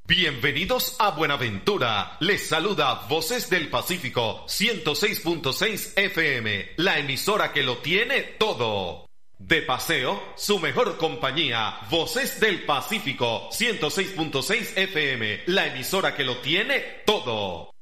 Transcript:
Bienvenidos a Buenaventura. Les saluda Voces del Pacífico 106.6 FM, la emisora que lo tiene todo. De paseo, su mejor compañía, Voces del Pacífico 106.6 FM, la emisora que lo tiene todo.